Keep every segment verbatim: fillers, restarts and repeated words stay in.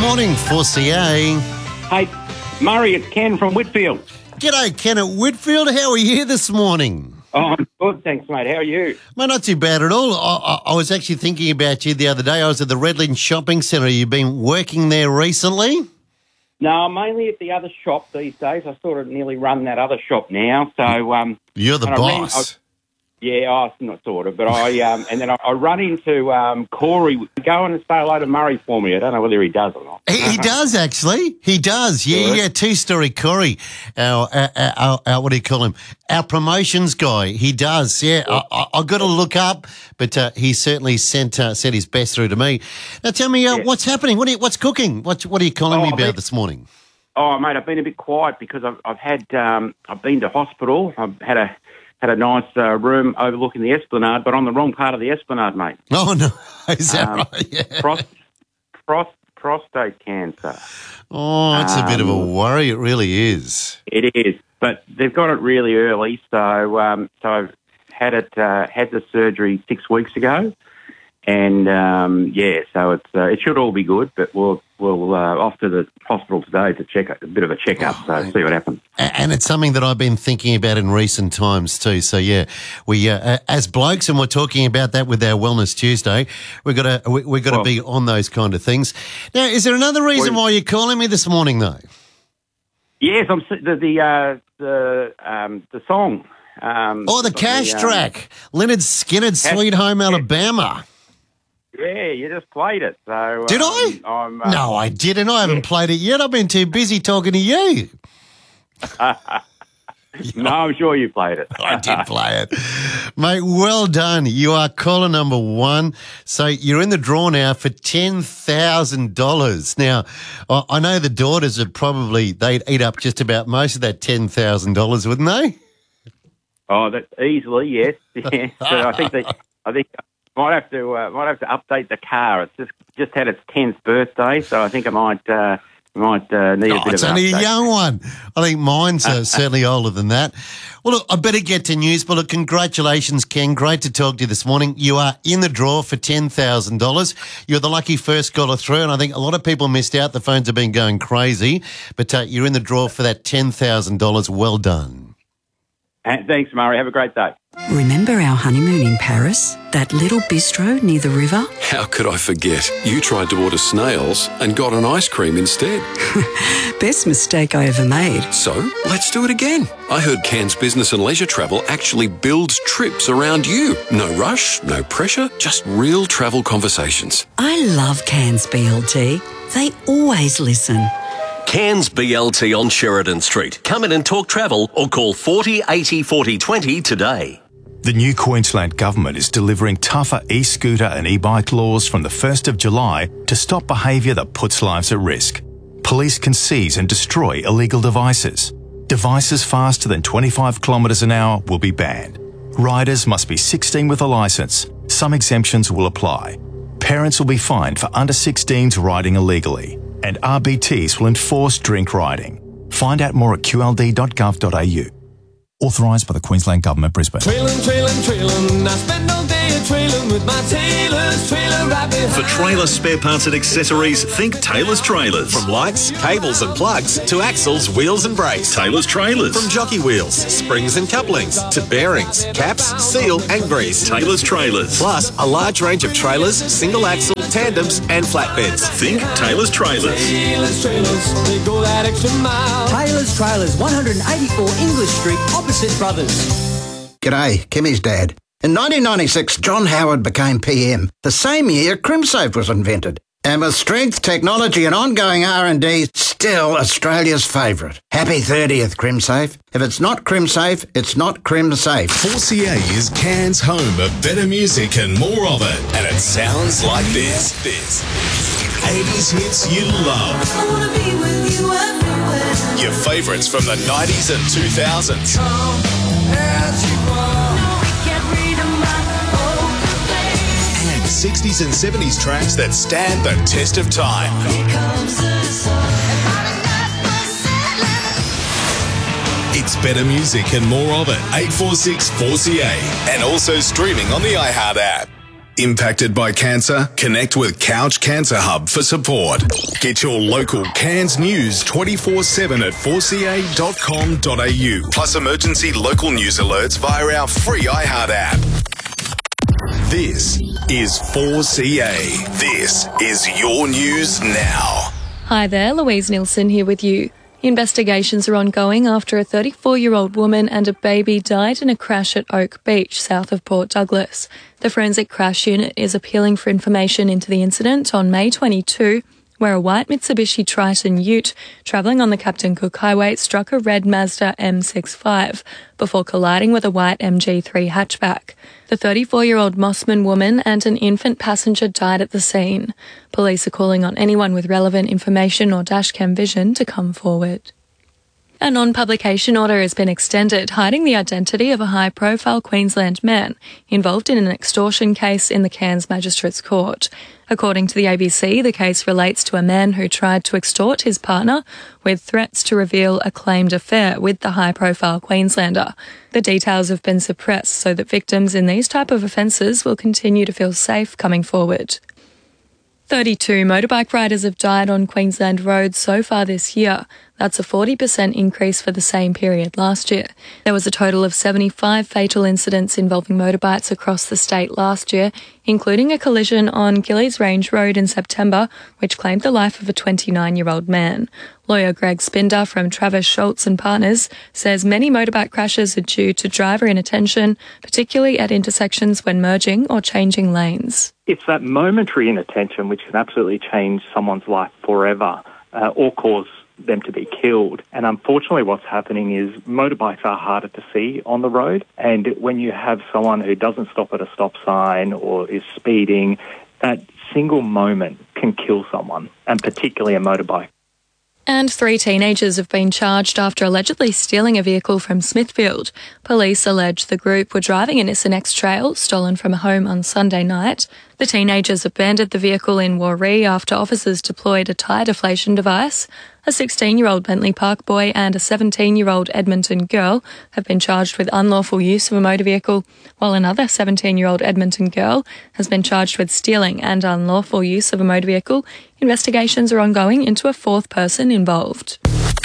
morning, four C A. Hey, Murray, it's Ken from Whitfield. G'day, Ken at Whitfield. How are you this morning? Oh, I'm good, thanks, mate. How are you? Mate, not too bad at all. I, I, I was actually thinking about you the other day. I was at the Redlands Shopping Centre. You've been working there recently? No, I'm mainly at the other shop these days. I sort of nearly run that other shop now. So um, You're the and I ran- boss. I- yeah, I not sort of, but I um, and then I, I run into um, Corey. Go and say hello to Murray for me. I don't know whether he does or not. He, he does, actually. He does. Yeah, Good. yeah. Two-story Corey. Our, our, our, our, what do you call him? Our promotions guy. He does, yeah. I, I, I've got to look up, but uh, he certainly sent uh, sent his best through to me. Now, tell me, uh, Yeah. what's happening? What are you, what's cooking? What, what are you calling Oh, me I've about been- this morning? Oh, mate, I've been a bit quiet because I've I've had um, I've been to hospital. I've had a had a nice uh, room overlooking the Esplanade, but on the wrong part of the Esplanade, mate. Oh, no. Is that Um, right? Yeah. Prost, prost, prostate cancer. Oh, it's a bit of a um, worry. It really is. It is, but they've got it really early. So, um, so I've had it uh, had the surgery six weeks ago, and um, yeah, so it's uh, it should all be good. But we'll we'll uh, off to the hospital today to check a bit of a checkup. Oh, so mate. see what happens. A- And it's something that I've been thinking about in recent times too. So yeah, we uh, as blokes, and we're talking about that with our Wellness Tuesday. We've got to we, we've got to Well- be on those kind of things. Now, is there another reason Well- why you're calling me this morning, though? Yes, I'm s- the the uh, the um, the song. Um, Oh, the cash um, track, Leonard Skinner's Cash- "Sweet Home Alabama." Yeah, you just played it. So Did um, I? I'm, uh, No, I didn't. I haven't played it yet. I've been too busy talking to you. No, I'm sure you played it. I did play it. Mate, well done. You are caller number one. So you're in the draw now for ten thousand dollars. Now, I I know the daughters would probably, they'd eat up just about most of that ten thousand dollars, wouldn't they? Oh, that easily, yes. Yeah. So I think they, I think I might have to uh, might have to update the car. It's just just had its tenth birthday, so I think I might uh, might uh, need a Oh, bit it's of an only a update. young one. I think mine's uh, certainly older than that. Well, look, I better get to news, but look, congratulations, Ken. Great to talk to you this morning. You are in the draw for ten thousand dollars. You're the lucky first caller through, and I think a lot of people missed out. The phones have been going crazy, but uh, you're in the draw for that ten thousand dollars. Well done. And thanks, Murray. Have a great day. Remember our honeymoon in Paris? That little bistro near the river? How could I forget? You tried to order snails and got an ice cream instead. Best mistake I ever made. So, let's do it again. I heard Cairns Business and Leisure Travel actually builds trips around you. No rush, no pressure, just real travel conversations. I love Cairns B L T. They always listen. Cairns B L T on Sheridan Street. Come in and talk travel or call forty eighty forty twenty today. The new Queensland Government is delivering tougher e-scooter and e-bike laws from the first of July to stop behaviour that puts lives at risk. Police can seize and destroy illegal devices. Devices faster than twenty-five kilometres an hour will be banned. Riders must be sixteen with a licence. Some exemptions will apply. Parents will be fined for under sixteens riding illegally. And R B Ts will enforce drink riding. Find out more at q l d dot gov dot a u. Authorised by the Queensland Government, Brisbane. Trailin', trailin', trailin', I spend all day a trailin' with my Taylor's trailer right behind. For trailer spare parts and accessories, think Taylor's Trailers. From lights, cables and plugs to axles, wheels and brakes. Taylor's Trailers. From jockey wheels, springs and couplings to bearings, caps, seal and grease. Taylor's Trailers. Plus a large range of trailers, single axle, tandems and flatbeds. Think Taylor's Trailers. Taylor's trailers, they go that extra mile. Taylor's Trailers, one eighty-four English Street, opposite Brothers. G'day, Kimmy's dad. In nineteen ninety-six, John Howard became P M. The same year, CrimSafe was invented. And with strength, technology and ongoing R and D, still Australia's favourite. Happy thirtieth, CrimSafe. If it's not CrimSafe, it's not CrimSafe. four C A is Cairns' home of better music and more of it. And it sounds like this. This. eighties hits you love. I wanna be with you everywhere. Your favourites from the nineties and two thousands. And sixties and seventies tracks that stand the test of time. It's better music and more of it. eight four six four C A. And also streaming on the iHeart app. Impacted by cancer? Connect with Couch Cancer Hub for support. Get your local Cairns news twenty-four seven at four c a dot com dot a u. Plus emergency local news alerts via our free iHeart app. This is four C A. This is your news now. Hi there, Louise Nielsen here with you. Investigations are ongoing after a thirty-four-year-old woman and a baby died in a crash at Oak Beach, south of Port Douglas. The Forensic Crash Unit is appealing for information into the incident on May twenty-second, where a white Mitsubishi Triton ute travelling on the Captain Cook Highway struck a red Mazda M sixty-five before colliding with a white M G three hatchback. The thirty-four-year-old Mossman woman and an infant passenger died at the scene. Police are calling on anyone with relevant information or dashcam vision to come forward. A non-publication order has been extended, hiding the identity of a high-profile Queensland man involved in an extortion case in the Cairns Magistrates Court. According to the A B C, the case relates to a man who tried to extort his partner with threats to reveal a claimed affair with the high-profile Queenslander. The details have been suppressed so that victims in these type of offences will continue to feel safe coming forward. thirty-two motorbike riders have died on Queensland roads so far this year. That's a forty percent increase for the same period last year. There was a total of seventy-five fatal incidents involving motorbikes across the state last year, including a collision on Gillies Range Road in September, which claimed the life of a twenty-nine-year-old man. Lawyer Greg Spinder from Travis Schultz and Partners says many motorbike crashes are due to driver inattention, particularly at intersections when merging or changing lanes. It's that momentary inattention which can absolutely change someone's life forever uh, or cause them to be killed. And unfortunately what's happening is motorbikes are harder to see on the road, and when you have someone who doesn't stop at a stop sign or is speeding, that single moment can kill someone, and particularly a motorbike. And three teenagers have been charged after allegedly stealing a vehicle from Smithfield. Police allege the group were driving a Nissan X-Trail stolen from a home on Sunday night. The teenagers abandoned the vehicle in Warree after officers deployed a tyre deflation device. A sixteen-year-old Bentley Park boy and a seventeen-year-old Edmonton girl have been charged with unlawful use of a motor vehicle, while another seventeen-year-old Edmonton girl has been charged with stealing and unlawful use of a motor vehicle. Investigations are ongoing into a fourth person involved.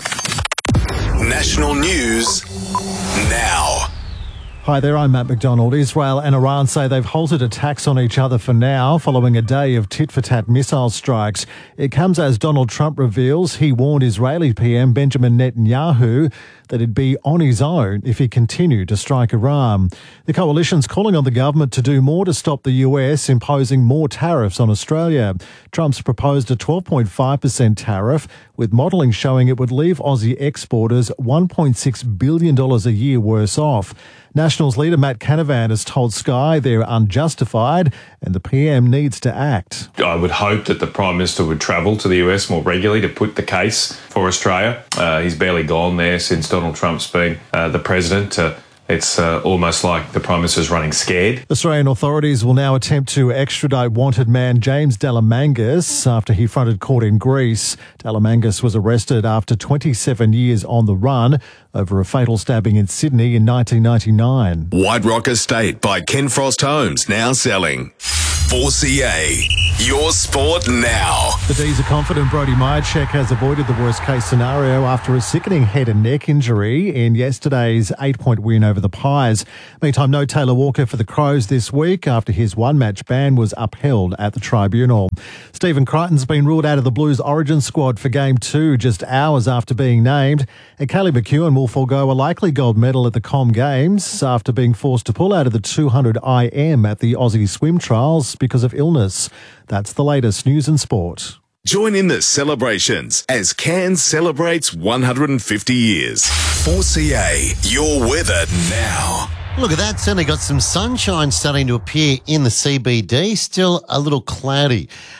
National news now. Hi there, I'm Matt McDonald. Israel and Iran say they've halted attacks on each other for now, following a day of tit-for-tat missile strikes. It comes as Donald Trump reveals he warned Israeli P M Benjamin Netanyahu that he'd be on his own if he continued to strike Iran. The coalition's calling on the government to do more to stop the U S imposing more tariffs on Australia. Trump's proposed a twelve point five percent tariff, with modelling showing it would leave Aussie exporters one point six billion dollars a year worse off. Nationals leader Matt Canavan has told Sky they're unjustified and the P M needs to act. I would hope that the Prime Minister would travel to the U S more regularly to put the case for Australia. Uh, he's barely gone there since Donald Trump's been uh, the president. Uh, It's uh, almost like the Prime Minister's running scared. Australian authorities will now attempt to extradite wanted man James Delamangas after he fronted court in Greece. Delamangas was arrested after twenty-seven years on the run over a fatal stabbing in Sydney in nineteen ninety-nine. White Rock Estate by Ken Frost Homes, now selling. four C A, your sport now. The D's are confident Brody Myercheck has avoided the worst-case scenario after a sickening head and neck injury in yesterday's eight-point win over the Pies. Meantime, no Taylor Walker for the Crows this week after his one-match ban was upheld at the tribunal. Stephen Crichton's been ruled out of the Blues origin squad for Game two just hours after being named. And Callie McEwen will forego a likely gold medal at the Com Games after being forced to pull out of the two hundred I M at the Aussie Swim Trials because of illness. That's the latest news and sport. Join in the celebrations as Cairns celebrates one hundred fifty years. four C A, your weather now. Look at that. Certainly got some sunshine starting to appear in the C B D. Still a little cloudy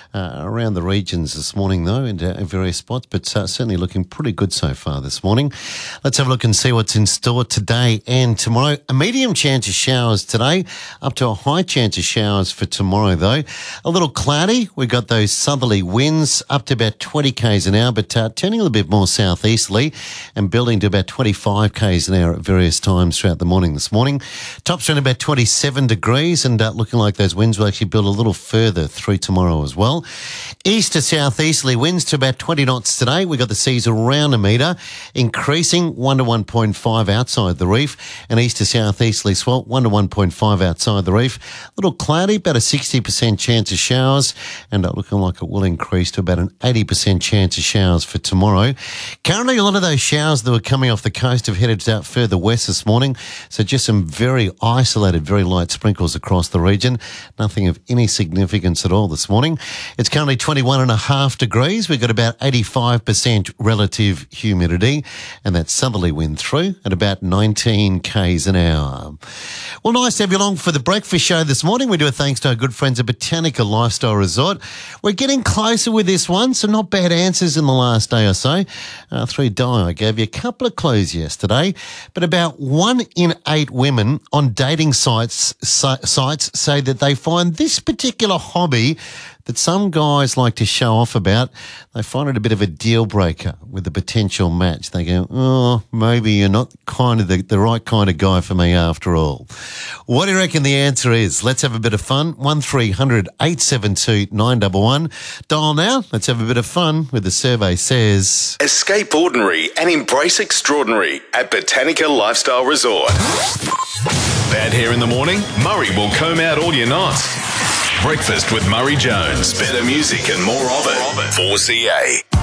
uh, around the regions this morning, though, in, uh, in various spots, but uh, certainly looking pretty good so far this morning. Let's have a look and see what's in store today and tomorrow. A medium chance of showers today, up to a high chance of showers for tomorrow, though. A little cloudy. We've got those southerly winds up to about twenty kays an hour, but uh, turning a little bit more southeasterly and building to about twenty-five kays an hour at various times throughout the morning this morning. Tops around about twenty-seven degrees and uh, looking like those winds will actually build a little further through tomorrow as well. East to southeasterly winds to about twenty knots today. We've got the seas around a metre, increasing one to one point five outside the reef, and east to southeasterly swell one to one point five outside the reef. A little cloudy, about a sixty percent chance of showers, and uh, looking like it will increase to about an eighty percent chance of showers for tomorrow. Currently, a lot of those showers that were coming off the coast have headed out further west this morning, so just some very isolated, very light sprinkles across the region. Nothing of any significance at all this morning. It's currently twenty-one and a half degrees. We've got about eighty-five percent relative humidity, and that southerly wind through at about nineteen kays an hour. Well, nice to have you along for the breakfast show this morning. We do a thanks to our good friends at Botanica Lifestyle Resort. We're getting closer with this one, so not bad answers in the last day or so. Uh, through Di, I gave you a couple of clues yesterday, but about one in eight women on dating sites si- sites say that they find this particular hobby that some guys like to show off about, they find it a bit of a deal breaker with a potential match. They go, oh, maybe you're not kind of the, the right kind of guy for me after all. What do you reckon the answer is? Let's have a bit of fun. one three hundred eight seven two nine one one. Dial now. Let's have a bit of fun with the survey says... Escape ordinary and embrace extraordinary at Botanica Lifestyle Resort. Bad hair in the morning? Murray will comb out all your knots. Breakfast with Murray Jones. Better music and more of it. four C A.